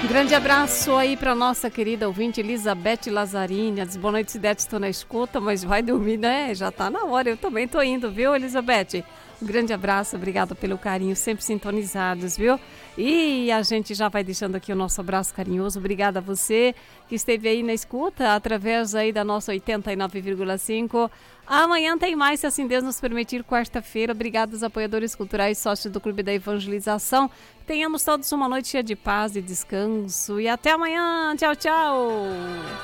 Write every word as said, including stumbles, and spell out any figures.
Grande abraço aí para nossa querida ouvinte Elizabeth Lazzarini. Diz, boa noite, Cidete, estou na escuta, mas vai dormir, né? Já tá na hora, eu também tô indo, viu, Elizabeth? Um grande abraço, obrigada pelo carinho, sempre sintonizados, viu? E a gente já vai deixando aqui o nosso abraço carinhoso. Obrigada a você que esteve aí na escuta, através aí da nossa oitenta e nove vírgula cinco. Amanhã tem mais, se assim Deus nos permitir, quarta-feira. Obrigada aos apoiadores culturais, sócios do Clube da Evangelização. Tenhamos todos uma noite cheia de paz e descanso. E até amanhã. Tchau, tchau.